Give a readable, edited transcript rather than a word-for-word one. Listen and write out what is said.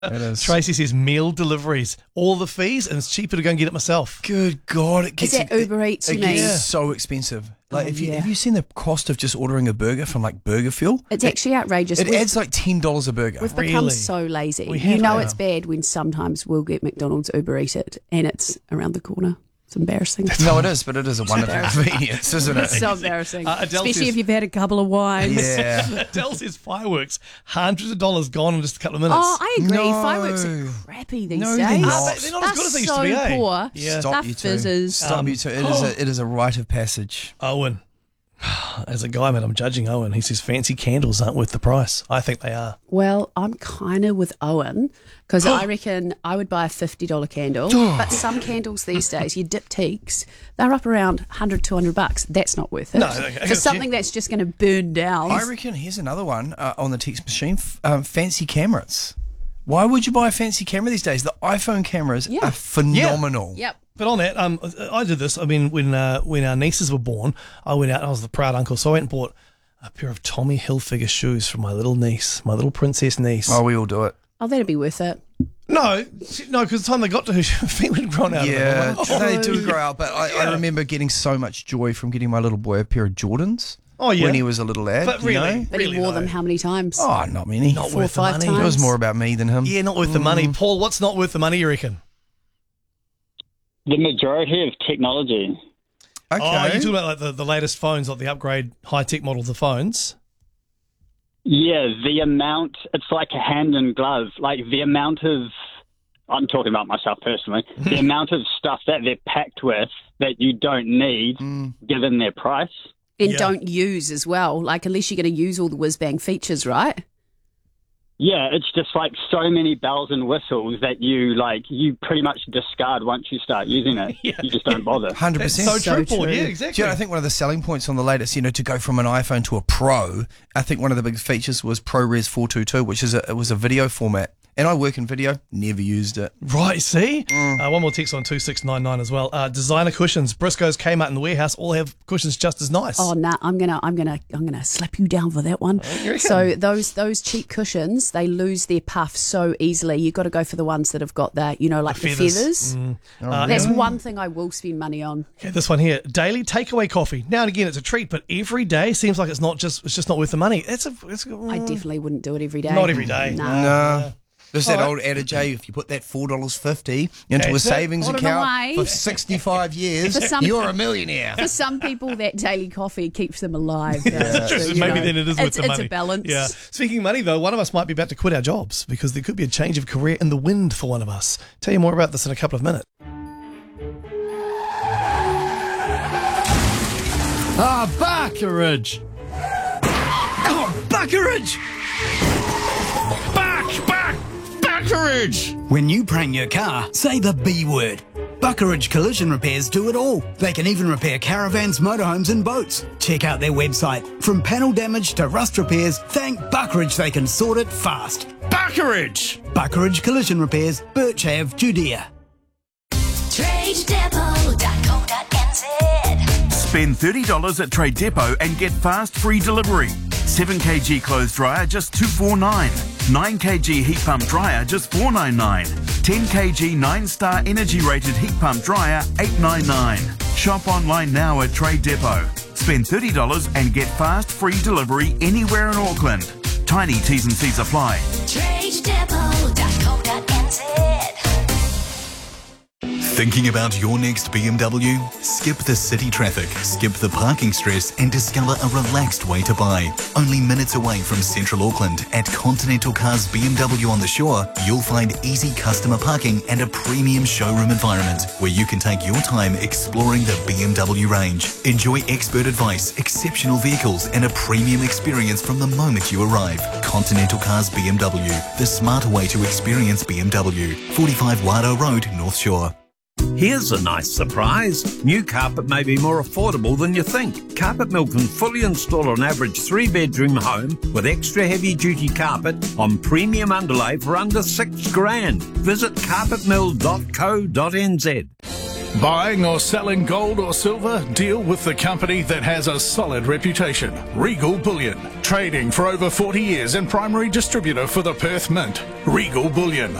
It is. Tracy says meal deliveries, all the fees, and it's cheaper to go and get it myself. Good God. It gets, Is that Uber Eats, you it mean? gets so expensive. Like, Oh, have you seen the cost of just ordering a burger from like Burger Fuel? It's actually outrageous. It adds like $10 a burger. We've become Really? so lazy. We You have know now. it's bad when sometimes we'll get McDonald's Uber Eat it and it's around the corner. It's embarrassing. No, it is, but it is a wonderful convenience, isn't it? It's so embarrassing. Adele Especially says- if you've had a couple of wines. Yeah. Adele says fireworks, hundreds of dollars gone in just a couple of minutes. Oh, I agree. No. Fireworks are crappy these No, days. they're not. They're not as good as they used so to be, eh? poor. Yeah. Stop Stuff you two. fizzes. Stop you two. It is a rite of passage. Owen. As a guy, man, I'm judging Owen. He says fancy candles aren't worth the price. I think they are. Well, I'm kind of with Owen because I reckon I would buy a $50 candle. But some candles these days, your diptychs, they're up around $100, $200. That's not worth it. No, okay, For something that's just going to burn down. I reckon here's another one on the text machine. Fancy cameras. Why would you buy a fancy camera these days? The iPhone cameras Yeah. are phenomenal. Yep. But on that, I did this. I mean, when our nieces were born, I went out and I was the proud uncle. So I went and bought a pair of Tommy Hilfiger shoes for my little niece, my little princess niece. Oh, we all do it. Oh, that'd be worth it. No, because the time they got to her, her feet would have grown out Yeah, of them. they do grow out. But I remember getting so much joy from getting my little boy a pair of Jordans. Oh, yeah. When he was a little lad. But you really, know? But really he wore though. them how many times? Oh, not many. Not 4 or worth the 5 money. times. It was more about me than him. Yeah, not worth the money. Paul, what's not worth the money, you reckon? The majority of technology. Okay. Oh, you're talking about like the latest phones, like the upgrade high-tech models of phones? Yeah, the amount, it's like a hand in glove. Like the amount of, I'm talking about myself personally, the amount of stuff that they're packed with that you don't need given their price. And Yeah. don't use as well. Like, unless you're going to use all the whiz-bang features, right? Yeah, it's just like so many bells and whistles that you pretty much discard once you start using it. Yeah. You just don't bother. 100%. That's so true, Paul. true. Yeah, Do exactly. you know, I think one of the selling points on the latest, to go from an iPhone to a Pro, I think one of the big features was ProRes 422, which is it was a video format. And I work in video, never used it. Right, see? One more text on 2699 as well. Designer cushions. Briscoe's, Kmart and the Warehouse all have cushions just as nice. Oh nah, I'm gonna slap you down for that one. you reckon? So those cheap cushions, they lose their puff so easily. You've got to go for the ones that have got that, like the feathers. That's one thing I will spend money on. Okay, this one here. Daily takeaway coffee. Now and again, it's a treat, but every day seems like it's just not worth the money. I definitely wouldn't do it every day. Not every day. Nah. No. There's that All right. old adage, if you put that $4.50 into a That's it. savings Put 'em account away. for 65 years, For some- you're a millionaire. For some people, that daily coffee keeps them alive. So maybe then it is worth the money. It's a balance. Yeah. Speaking of money, though, one of us might be about to quit our jobs because there could be a change of career in the wind for one of us. Tell you more about this in a couple of minutes. Buckeridge! Oh, Buckeridge! Buckeridge! When you prang your car, say the B word. Buckeridge Collision Repairs do it all. They can even repair caravans, motorhomes and boats. Check out their website. From panel damage to rust repairs, thank Buckeridge they can sort it fast. Buckeridge! Buckeridge Collision Repairs, Birch Ave, Judea. TradeDepot.co.nz. Spend $30 at Trade Depot and get fast free delivery. 7kg clothes dryer just $249. 9kg heat pump dryer just $499. 10kg 9-star energy rated heat pump dryer $899. Shop online now at Trade Depot. Spend $30 and get fast free delivery anywhere in Auckland. Tiny T's and C's apply. TradeDepot.co.nz. Thinking about your next BMW? Skip the city traffic, skip the parking stress and discover a relaxed way to buy. Only minutes away from Central Auckland at Continental Cars BMW on the Shore, you'll find easy customer parking and a premium showroom environment where you can take your time exploring the BMW range. Enjoy expert advice, exceptional vehicles and a premium experience from the moment you arrive. Continental Cars BMW, the smarter way to experience BMW. 45 Wado Road, North Shore. Here's a nice surprise. New carpet may be more affordable than you think. Carpet Mill can fully install an average 3-bedroom home with extra heavy-duty carpet on premium underlay for under $6,000. Visit carpetmill.co.nz. Buying or selling gold or silver? Deal with the company that has a solid reputation. Regal Bullion. Trading for over 40 years and primary distributor for the Perth Mint. Regal Bullion.